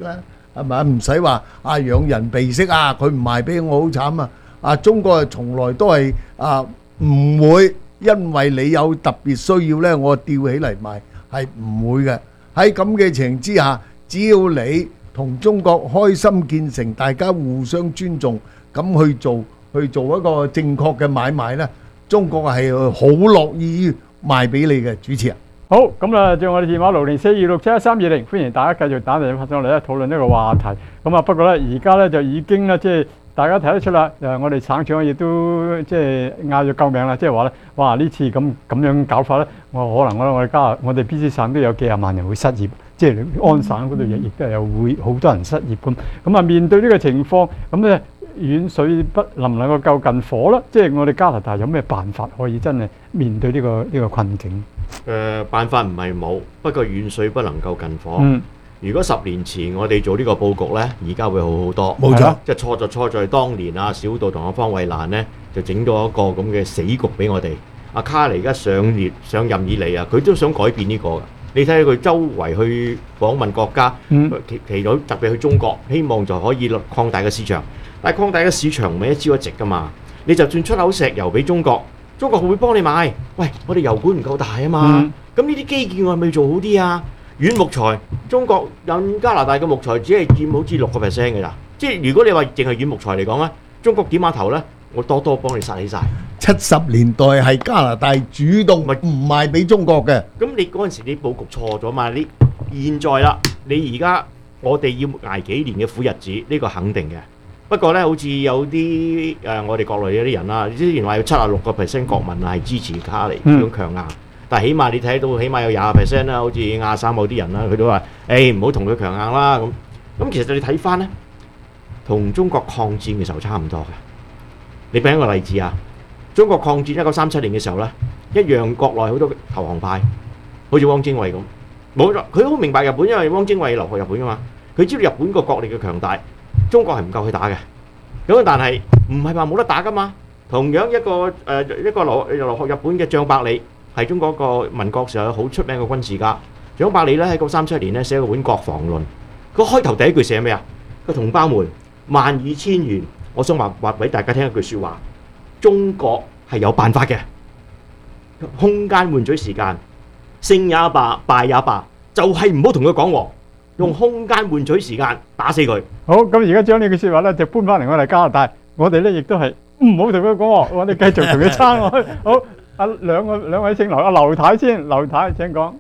係咪？唔使話啊仰人鼻息啊，佢唔賣俾我好慘啊！啊，中國係從來都係啊唔會因為你有特別需要呢，我吊起嚟賣，係唔會嘅。喺咁嘅情形之下，只要你同中國開心見誠，大家互相尊重，咁去做去做一個正確嘅買賣呢，中國係好樂意於賣俾你嘅。主持人， 好，咁啊，仲有我哋電話六零四二六七一三二零，歡迎大家繼續打電話上嚟咧討論呢個話題。咁啊，不過咧而家咧就已經咧即係大家睇得出啦，誒，我哋省長亦都即係嗌咗救命啦，即係話咧，哇！呢次咁咁樣搞法咧，我可能我我哋加我哋 B C 省都有幾廿萬人會失業，即係安省嗰度亦亦都有會好多人失業咁。咁啊，面對呢個情況，咁咧遠水不能唔能夠救近火啦？即係我哋加拿大有咩辦法可以真係面對呢個呢個困境？ 誒、呃、辦法唔係冇，不過遠水不能夠近火。 嗯， 如果十年前我哋做呢個佈局呢，而家會好好多。 冇錯， 即係錯就錯在當年啊，小杜同阿方慧蘭呢，就整咗一個咁嘅死局俾我哋。阿卡尼而家上列上任以嚟啊，佢都想改變呢、這個㗎。你睇下佢周圍去訪問國家， 嗯、 其其中特別去中國，希望就可以擴大嘅市場。但係擴大嘅市場唔係一朝一夕㗎嘛。你就算出口石油俾中國，中國會幫你買。喂，我哋油管唔夠大啊嘛。咁呢啲基建我係咪做好啲啊？軟木材，中國引加拿大嘅木材只係佔好似六個 percent 嘅咋。即係如果你話淨係軟木材嚟講咧，中國點下頭咧，我多多幫你殺起晒。 七十年代係加拿大主動唔賣俾中國嘅。 咁你嗰陣時你佈局錯咗嘛？你現在啦，你而家我哋要捱幾年嘅苦日子，呢、這個肯定嘅。不過咧，好似有啲誒、呃，我哋國內有啲人啦，之前話有七十六個 percent 國民係支持卡尼呢種強硬，嗯、但係起碼你睇到，起碼有廿 percent 啦，好似亞三某啲人啦，佢都話：誒唔好同佢強硬啦咁。咁其實你睇翻咧，同中國抗戰嘅時候差唔多嘅。你俾一個例子啊，中國抗戰一九三七年嘅時候咧，一樣國內好多投降派，好似汪精衛咁，冇錯，佢好明白日本，因為汪精衛留學日本噶嘛，佢知道日本個國力嘅強大。中國係唔夠佢打嘅，咁但係唔係話冇得打噶嘛？同樣一個誒、呃、一個留留學日本嘅張伯禮係中國個民國時候好出名嘅軍事家。張伯禮咧喺一九三七年咧寫個本《國防論》，個開頭第一句寫咩啊？個同胞們萬語千言，我想話話俾大家聽一句説話：中國係有辦法嘅，空間換取時間，勝也罷，敗也罷，就係唔好同佢講和。用空間換取時間打死佢。 好，咁而家將呢句説話咧就搬翻嚟我哋加拿大，我哋咧亦都係唔好同佢講喎，我哋繼續同佢撐落去。好，阿兩個兩位姓劉，阿劉太先，劉太請講。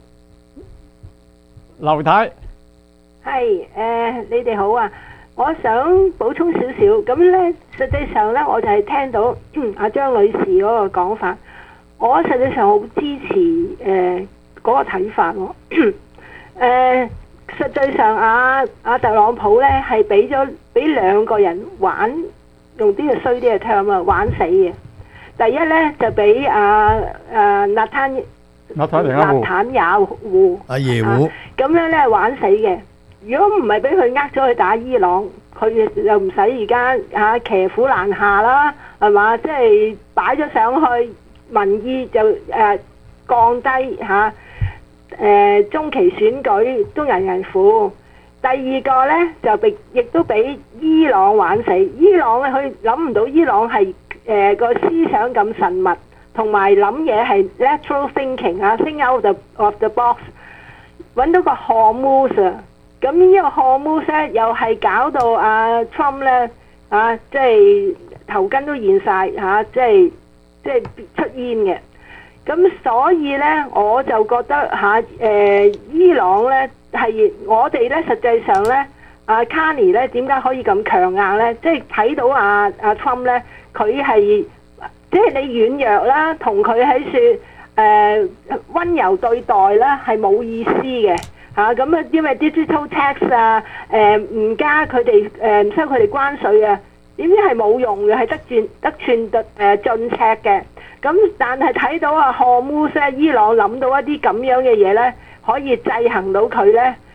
劉太， 係誒，你哋好啊！我想補充少少，咁咧實際上咧我就係聽到阿張女士嗰個講法，我實際上好支持誒嗰個睇法喎。誒。實際上，阿、啊、阿、啊、特朗普咧係俾咗俾兩個人玩，用啲嘅衰啲嘅 term 啊，玩死嘅。第一咧就俾阿阿納坦納坦雅胡阿耶胡咁樣咧玩死嘅。如果唔係俾佢呃咗去打伊朗，佢又唔使而家嚇騎虎難下啦，係嘛？即係擺咗上去，民意就誒、呃、降低嚇。啊誒、呃、中期選舉都人人苦。第二個呢，就被亦都俾伊朗玩死。伊朗咧佢諗唔到伊朗係誒個思想咁神密，同埋諗嘢係 lateral thinking 啊 think out of the, of the box， 揾到個 Hormuz 啊。咁呢個 Hormuz 咧又係搞到阿 Trump 咧啊，即係頭巾都現晒，嚇、啊，即係即係出煙嘅。咁所以咧，我就覺得嚇誒、呃、伊朗咧係我哋咧實際上咧，阿卡尼咧點解可以咁強硬咧？即係睇到阿阿 Trump 咧，佢係即係你軟弱啦，同佢喺説誒温柔對待啦，係冇意思嘅嚇。咁啊，因為 digital tax 啊，誒唔加佢哋誒唔收佢哋關稅啊，點知係冇用嘅，係得寸得寸得誒進尺嘅。咁但係睇到啊，荷姆斯伊朗諗到一啲咁樣嘅嘢呢，可以制衡到佢呢。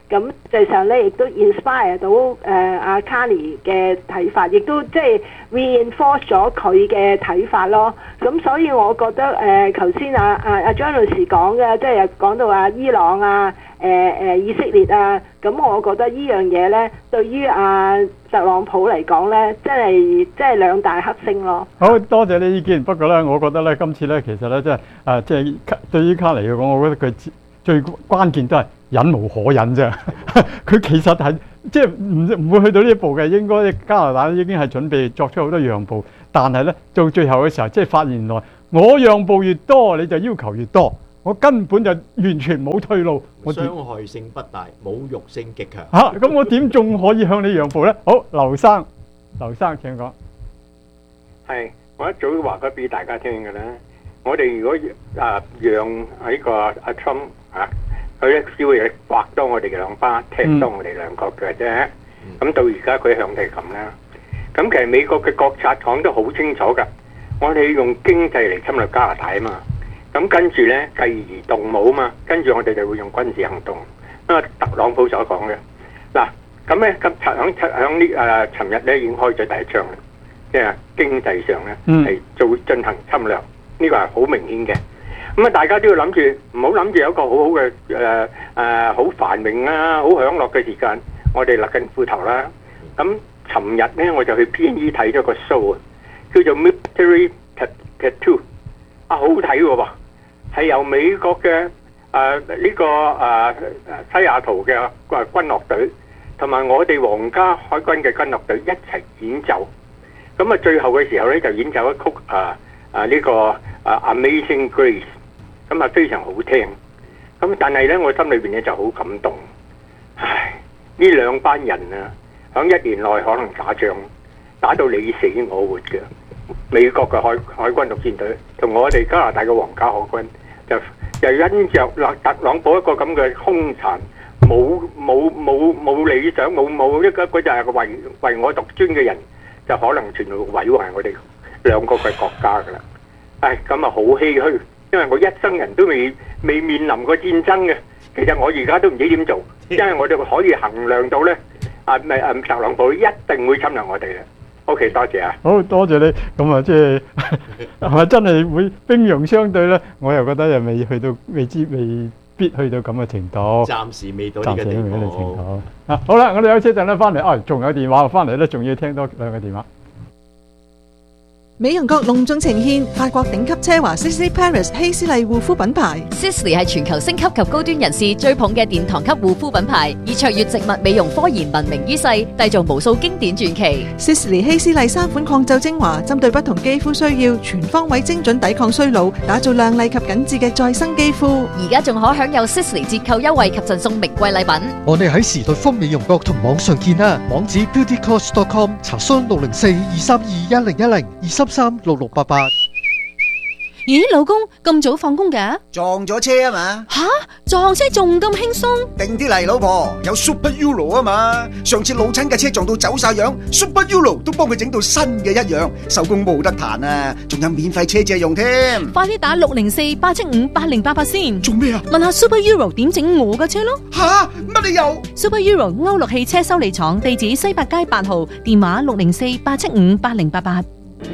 咁實際上咧亦都 inspire 到誒阿 Carney 嘅睇法，亦都即係 reinforce 咗佢嘅睇法咯。咁所以我覺得誒頭先阿阿阿張女士講嘅，即係講到話伊朗啊、誒、呃、誒以色列啊，咁我覺得呢樣嘢咧，對於阿特朗普嚟講咧，真係即係兩大黑星咯。 好多謝你意見，不過咧，我覺得咧，今次咧，其實咧，即係誒，即係對於卡尼嚟講，我覺得佢最關鍵都係忍無可忍啫。佢其實係即係唔唔會去到呢一步嘅，應該加拿大已經係準備作出好多讓步，但係咧到最後嘅時候，即係發現原來我讓步越多，你就要求越多，我根本就完全冇退路。我傷害性不大，侮辱性極強。 嚇，咁我點仲可以向你讓步咧？好，劉生，劉生請講。 係，我一早都話咗俾大家聽嘅啦。我哋如果啊讓喺個阿 Trump 啊，佢咧只會刮多我哋兩巴，踢多我哋兩腳嘅啫。咁、嗯、到而家佢向係咁啦。咁其實美國嘅國策講得好清楚㗎，我哋用經濟嚟侵略加拿大啊嘛。咁跟住咧繼而動武啊嘛，跟住我哋就會用軍事行動。因為特朗普所講嘅嗱，咁咧咁響響呢誒尋日咧已經開咗第一槍啦。即係經濟上咧係做進行侵略，呢個係好明顯嘅。咁啊，大家都要諗住，唔好諗住有一個好好嘅誒誒好繁榮啦、好享樂嘅時間，我哋勒緊褲頭啦。咁尋日咧我就去 P N E 睇咗個 show 啊，叫做 Military Tattoo 啊，好睇嘅喎，係由美國嘅誒呢個誒西雅圖嘅誒軍樂隊同埋我哋皇家海軍嘅軍樂隊一齊演奏。咁啊，最後嘅時候咧就演奏一曲啊啊呢、這個啊 Amazing Grace， 咁啊非常好聽。咁但係咧，我心裏邊咧就好感動。唉，呢兩班人啊，響一年內可能打仗，打到你死我活嘅。美國嘅海海軍陸戰隊同我哋加拿大嘅皇家海軍，就就因着特朗普一個咁嘅兇殘，冇冇冇冇理想，冇冇一個佢就係唯唯我獨尊嘅人。就可能全部毀壞我哋兩個嘅國家噶啦，唉，咁啊好唏噓，因為我一生人都未未面臨過戰爭嘅，其實我而家都唔知點做，因為我哋可以衡量到咧，啊咪啊特朗普一定會侵略我哋嘅。OK， 多謝啊， 好多謝你，咁啊即係係咪真係會兵戎相對咧？我又覺得又未去到，未知未必去到咁嘅程度， 暫時未到呢個地步。 啊，好啦，我哋有車陣咧翻嚟，啊，仲有電話翻嚟咧，仲要聽多兩個電話。 美容閣隆重呈獻法國頂級奢華 Sisley Paris 希斯麗護膚品牌。 Sisley 係全球星級及高端人士追捧嘅殿堂級護膚品牌，以卓越植物美容科研聞名於世，締造無數經典傳奇。 Sisley 希斯麗三款抗皺精華，針對不同肌膚需要，全方位精準抵抗衰老，打造亮麗及緊緻嘅再生肌膚。 而家仲可享有 Sisley 折扣優惠及贈送名貴禮品。 我哋喺時代豐美容閣同網上見啦，網址 beauty cost dot com， 查詢六零四二三二一零一零二三三六六八八。 咦，老公咁早放工㗎？ 撞咗車啊嘛！ 吓，撞車仲咁輕鬆？ 定啲嚟，老婆，有 Super Euro 啊嘛！上次老親嘅車撞到走晒樣 ，Super Euro 都幫佢整到新嘅一樣，手工冇得彈啊！仲有免費車借用添。 快啲打六零四八七五八零八八先。 做咩啊？ 問下 Super Euro 點整我嘅車咯。 吓，乜理由 ？Super Euro 歐陸汽車修理廠，地址西八街八號，電話六零四八七五八零八八。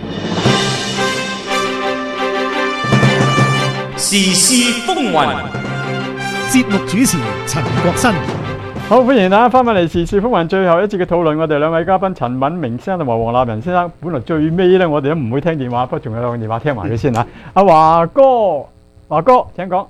時事風雲，節目主持陳國新。 好，歡迎大家翻返嚟時事風雲最後一節嘅討論。我哋兩位嘉賓陳敏明先生同埋黃立仁先生，本來最尾咧我哋都唔會聽電話，不過仲有兩個電話聽埋佢先吓。阿華哥，華哥請講。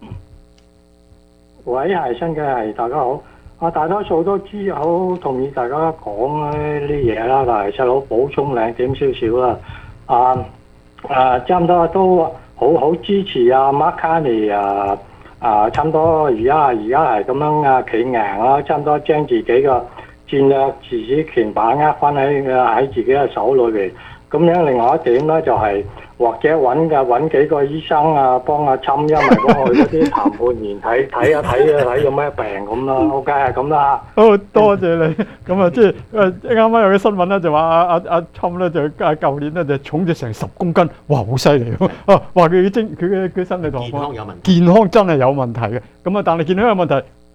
喂，係新嘅係，大家好。啊，大多數都知好同意大家講呢啲嘢啦，但係細佬補充兩點少少啦。啊啊，差唔多都好好支持啊 Mark Carney 啊啊，差唔多而家而家係咁樣啊企硬啦，差唔多將自己嘅戰略自主權把握翻喺喺自己嘅手裏邊。咁樣另外一點咧就係、是、或者揾嘅揾幾個醫生啊，幫阿侵因為幫佢嗰啲談判員睇睇下睇啊睇有咩病咁啦。OK 係咁啦。 好多謝你。咁啊，即係誒啱啱有個新聞咧，就話阿阿阿侵咧就啊舊年咧就重咗成十公斤，哇好犀利喎！啊話佢嘅精佢嘅佢身體狀況健康有問題，健康真係有問題嘅。咁啊，但係健康有問題。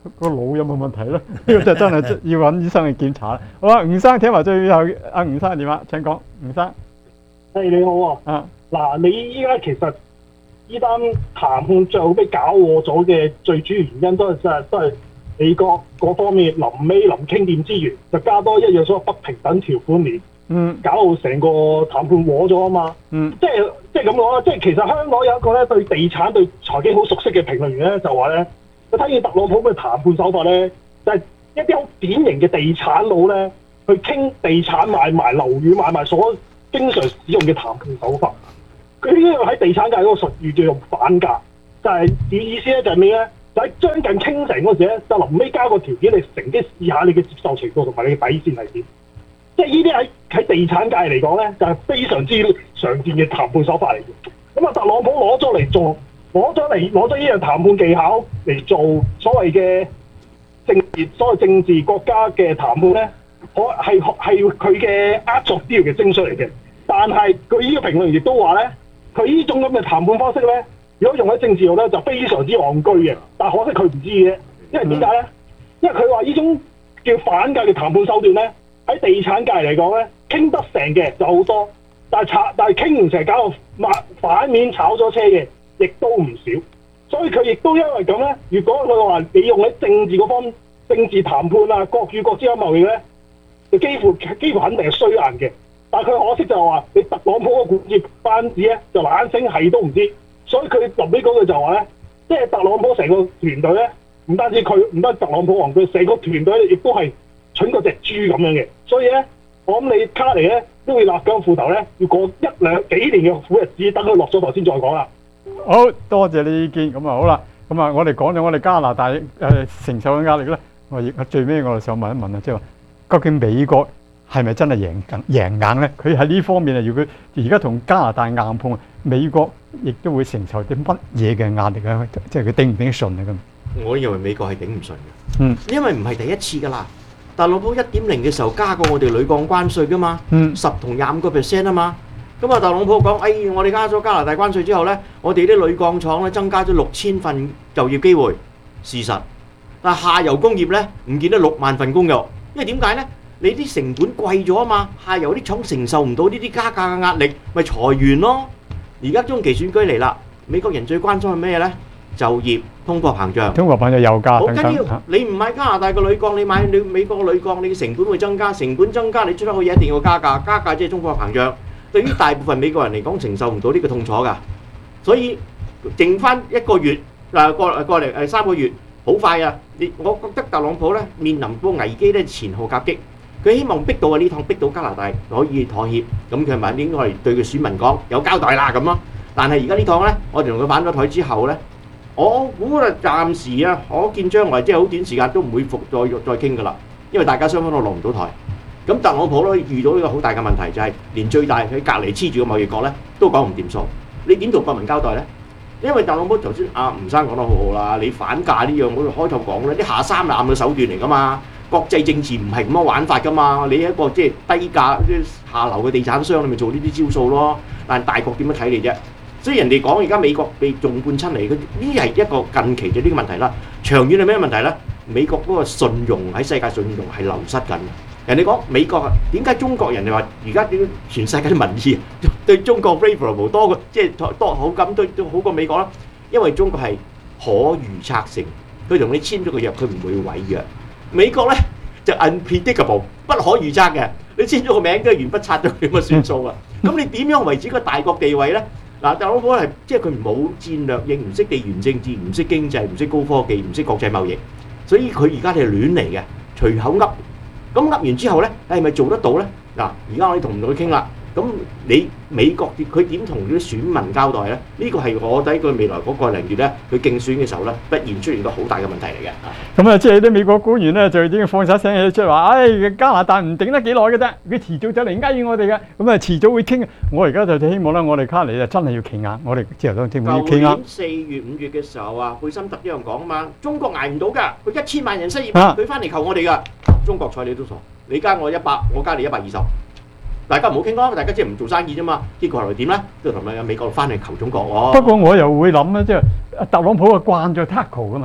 個腦有冇問題咧？呢個就真係要揾醫生去檢查啦。好啊，吳生聽埋最後阿吳生嘅電話，請講，吳生。 係你好啊。 啊。 嗱，你依家其實呢單談判最後俾搞禍咗嘅最主要原因都係真係都係美國嗰方面臨尾臨傾掂之餘，就加多一樣所謂不平等條款嚟。 嗯， 搞到成個談判和咗啊嘛， 嗯， 即係即係咁講啦，即係其實香港有一個咧對地產對財經好熟悉嘅評論員咧，就話咧，佢睇見特朗普嘅談判手法咧，就係、是、一啲好典型嘅地產佬咧，去傾地產買賣、樓宇買賣所經常使用嘅談判手法。佢呢個喺地產界嗰個術語叫做反價，就係、是、意思咧就係咩咧？就喺將近傾成嗰時咧，就臨尾加個條件，你乘機試下你嘅接受程度同埋你嘅底線係點。即係呢啲喺喺地產界嚟講咧，就係、是、非常之常見嘅談判手法嚟嘅。咁啊，特朗普攞咗嚟做，攞咗嚟攞咗呢樣談判技巧嚟做所謂嘅政治，所謂政治國家嘅談判咧，可係係佢嘅呃作啲嘅精髓嚟嘅。但係佢呢個評論亦都話咧，佢呢種咁嘅談判方式咧，如果用喺政治度咧，就非常之戇居嘅。但係可惜佢唔知嘅，因為點解咧？因為佢話呢種叫反價嘅談判手段咧。喺地產界嚟講咧，傾得成嘅就好多，但係炒但係傾唔成，搞到反面炒咗車嘅，亦都唔少。所以佢亦都因為咁咧，如果佢話你用喺政治嗰方政治談判啊，國與國之間貿易咧，就幾乎幾乎肯定係衰硬嘅。但係佢可惜就係話，你特朗普個管治班子咧就懶醒係都唔知，所以佢臨尾嗰句就話咧，即係特朗普成個團隊咧，唔單止佢，唔單止特朗普王，佢成個團隊亦都係蠢過隻豬咁樣嘅，所以咧，我諗你卡尼咧都會立緊褲頭咧，要過一兩幾年嘅苦日子，等佢落咗台先再講啦。 好多謝你意見，咁啊好啦，咁啊我哋講咗我哋加拿大誒、呃、承受嘅壓力咧，我亦最尾我就想問一問啊，即係話究竟美國係咪真係贏緊贏硬咧？佢喺呢方面啊，如果而家同加拿大硬碰，美國亦都會承受啲乜嘢嘅壓力啊？即係佢頂唔頂得順啊？咁我認為美國係頂唔順嘅， 嗯， 因為唔係第一次㗎啦。特朗普一點零嘅時候加過我哋鋁鋼關稅㗎嘛，十同廿五個 percent 啊嘛。咁啊，特朗普講：哎，我哋加咗加拿大關稅之後咧，我哋啲鋁鋼廠咧增加咗六千份就業機會。事實，但係下游工業咧唔見得六萬份工㗎，因為點解咧？你啲成本貴咗啊嘛，下游啲廠承受唔到呢啲加價嘅壓力，咪裁員咯。而家中期選舉嚟啦，美國人最關心係咩咧？就業、通貨膨脹， 通貨膨脹油價好等等。 緊要。你唔買加拿大嘅鋁鋼，你買你美國嘅鋁鋼，你嘅成本會增加，成本增加，你出得去嘢一定要加價，加價即係通貨膨脹。對於大部分美國人嚟講，承受唔到呢個痛楚㗎。所以剩翻一個月嗱，過過嚟誒三個月，好快啊！你我覺得特朗普咧面臨個危機咧前後夾擊，佢希望逼到啊呢趟逼到加拿大可以妥協，咁佢咪應該係對佢選民講有交代啦咁咯。但係而家呢趟咧，我哋同佢反咗台之後咧。我估啊，暫時啊，可見將來即係好短時間都唔會復再再傾㗎啦，因為大家雙方都落唔到台。咁特朗普咧遇到呢個好大嘅問題，就係連最大佢隔離黐住嘅貿易國咧都講唔掂數。你點同國民交代咧？因為特朗普頭先阿吳生講得好好啦，你反價呢樣我開頭講咧，啲下三濫嘅手段嚟㗎嘛，國際政治唔係咁樣玩法㗎嘛。你一個即係低價啲下流嘅地產商，你咪做呢啲招數咯。但係大國點樣睇你啫？所以人哋講而家美國被縱貫親嚟，佢呢係一個近期嘅呢個問題啦。長遠係咩問題咧？美國嗰個信用喺世界信用係流失緊。人哋講美國啊，點解中國人哋話而家點全世界啲民意對中國 favorable 多過即係多好感對都好過美國啦？因為中國係可預測性，佢同你簽咗個約，佢唔會違約。美國咧就 unpredictable 不可預測嘅，你簽咗個名跟住鉛筆擦咗佢咁啊算數啊！咁你點樣維持個大國地位咧？嗱，特朗普係即係佢冇戰略應，唔識地緣政治，唔識經濟，唔識高科技，唔識國際貿易，所以佢而家係亂嚟嘅，隨口噏。咁噏完之後咧，係咪做得到咧？嗱，而家我哋同唔同佢傾啦。咁你美國佢點同啲選民交代咧？呢個係我睇佢未來嗰個零月咧，佢競選嘅時候咧，必然出現個好大嘅問題嚟嘅。 咁啊，即係啲美國官員咧就已經放晒聲氣出嚟話，唉、哎，加拿大唔頂得幾耐嘅啫，佢遲早就嚟呃我哋嘅，咁啊遲早會傾。我而家就希望咧，我哋卡尼就真係要企硬，我哋之後都聽會要企硬。 舊年四月五月嘅時候啊，貝森特一樣講啊嘛，中國捱唔到㗎，佢一千萬人失業，佢翻嚟求我哋㗎。中國睬你都傻，你加我一百，我加你一百二十。大家唔好傾咯，大家即係唔做生意啫嘛。結果後來點咧？都同埋美國翻嚟求中國喎。 不過我又會諗咧，即係特朗普啊慣咗 tackle 噶嘛，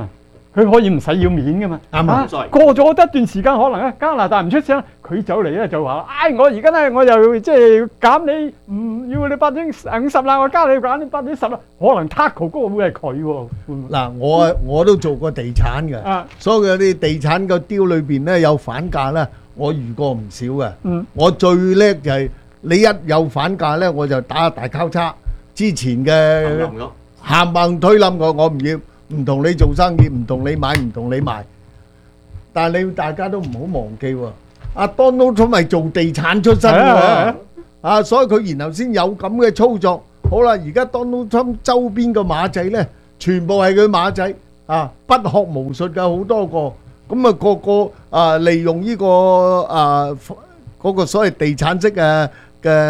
佢可以唔使要面噶嘛。 啱啊啊過咗一段時間，可能咧加拿大唔出聲，佢走嚟咧就話：，唉，我而家咧我又即係減你，唔要你百分之五十啦，我加你減你百分之十啦。可能 Taco 嗰個會係佢喎。 嗱，我我都做過地產嘅， 啊所以嗰啲地產個 deal 裏邊咧有反價咧，我遇過唔少嘅。 嗯我最叻就係你一有反價咧，我就打大交叉。之前嘅冚唪推冧我，我唔要，唔同你做生意，唔同你買，唔同你賣。但係你大家都唔好忘記喎，阿 Donald Trump 係做地產出身嘅喎，啊，所以佢然後先有咁嘅操作。好啦，而家 Donald Trump 周邊嘅馬仔咧，全部係佢馬仔啊，不學無術嘅好多個，咁啊個個啊利用呢個啊嗰個所謂地產式嘅嘅。